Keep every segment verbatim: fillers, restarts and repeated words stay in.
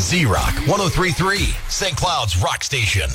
Z-Rock one oh three point three, Saint Cloud's Rock Station.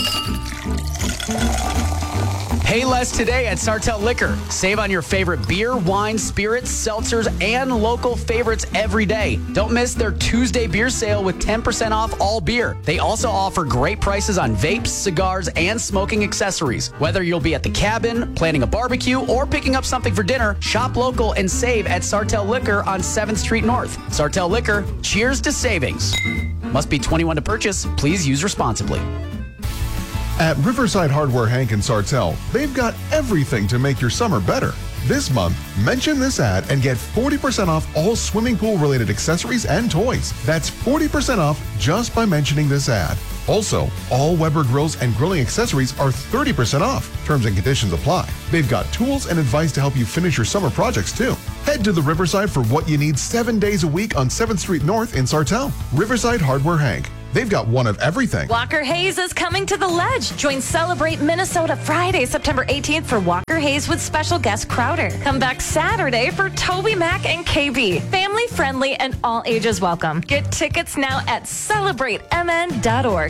Pay less today at Sartell Liquor. Save on your favorite beer, wine, spirits, seltzers, and local favorites every day. Don't miss their Tuesday beer sale with ten percent off all beer. They also offer great prices on vapes, cigars, and smoking accessories. Whether you'll be at the cabin, planning a barbecue, or picking up something for dinner, shop local and save at Sartell Liquor on seventh Street North. Sartell Liquor, cheers to savings. Must be twenty-one to purchase. Please use responsibly. At Riverside Hardware Hank and Sartell, they've got everything to make your summer better. This month, mention this ad and get forty percent off all swimming pool related accessories and toys. That's forty percent off just by mentioning this ad. Also, all Weber grills and grilling accessories are thirty percent off. Terms and conditions apply. They've got tools and advice to help you finish your summer projects too. Head to the Riverside for what you need seven days a week on seventh Street North in Sartell. Riverside Hardware Hank. They've got one of everything. Walker Hayes is coming to the Ledge. Join Celebrate Minnesota Friday, September eighteenth for Walker Hayes with special guest Crowder. Come back Saturday for Toby Mac and K B. Family friendly and all ages welcome. Get tickets now at celebrate m n dot org.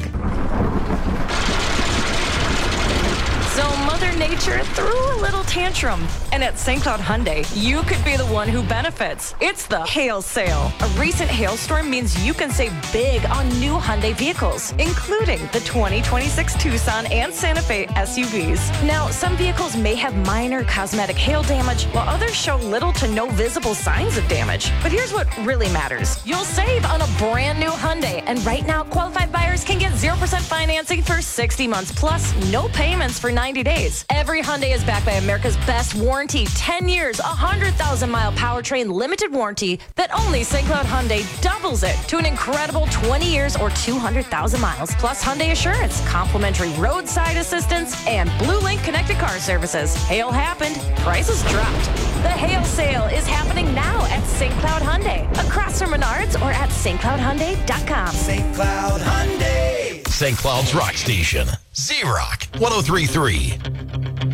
So Mother Nature threw a little tantrum. And at Saint Cloud Hyundai, you could be the one who benefits. It's the hail sale. A recent hailstorm means you can save big on new Hyundai vehicles, including the twenty twenty-six Tucson and Santa Fe S U Vs. Now, some vehicles may have minor cosmetic hail damage, while others show little to no visible signs of damage. But here's what really matters. You'll save on a brand new Hyundai. And right now, qualified buyers can get zero percent financing for sixty months, plus no payments for ninety days. Every Hyundai is backed by America's best warranty, ten years, one hundred thousand mile powertrain limited warranty that only Saint Cloud Hyundai doubles it to an incredible twenty years or two hundred thousand miles. Plus Hyundai Assurance, complimentary roadside assistance, and Blue Link connected car services. Hail happened, prices dropped. The hail sale is happening now at Saint Cloud Hyundai, across from Menards or at st cloud hyundai dot com. Saint Cloud Hyundai. Saint Cloud's Rock Station. Z-Rock one oh three point three.